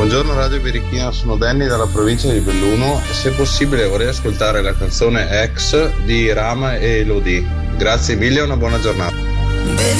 Buongiorno Radio Birichina, sono Danny dalla provincia di Belluno e se possibile vorrei ascoltare la canzone Ex di Rama e Elodie. Grazie mille e una buona giornata.